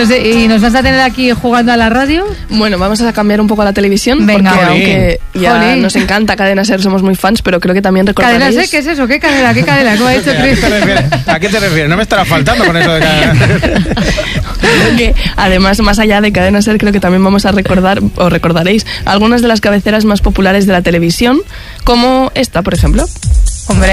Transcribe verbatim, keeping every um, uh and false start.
nos, ¿y nos vas a tener aquí jugando a la radio? Bueno, vamos a cambiar un poco a la televisión. Venga. Porque Jolín. aunque ya Jolín. nos encanta Cadena Ser, somos muy fans, pero creo que también recordaréis... ¿Cadena Ser? ¿Qué es eso? ¿Qué cadena? ¿Qué cadena? ¿Cómo ha dicho ¿A qué Chris? te refieres? ¿A qué te refieres? No me estará faltando con eso de cadena. Creo que además, más allá de Cadena Ser, creo que también vamos a recordar, o recordaréis, algunas de las cabeceras más populares de la televisión, como esta, por ejemplo. Hombre,